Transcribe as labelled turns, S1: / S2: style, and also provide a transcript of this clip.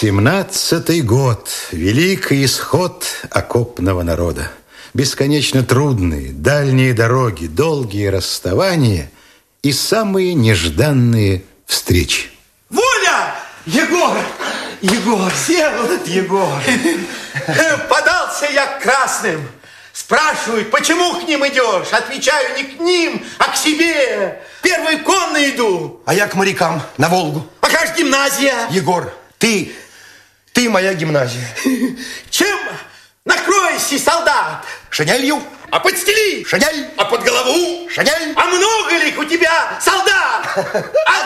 S1: 17-й год. Великий исход окопного народа. Бесконечно трудные, дальние дороги, долгие расставания и самые нежданные встречи.
S2: Воля! Егор! Егор! Всеволод! Егор! Подался я к красным. Спрашивают, почему к ним идешь? Отвечаю, не к ним, а к себе. Первый конный иду.
S3: А я к морякам, на Волгу.
S2: А как же гимназия?
S3: Егор, ты моя гимназия.
S2: Чем накроешься, солдат?
S3: Шинелью.
S2: А подстели?
S3: Шинель.
S2: А под голову?
S3: Шинель.
S2: А много ли у тебя солдат?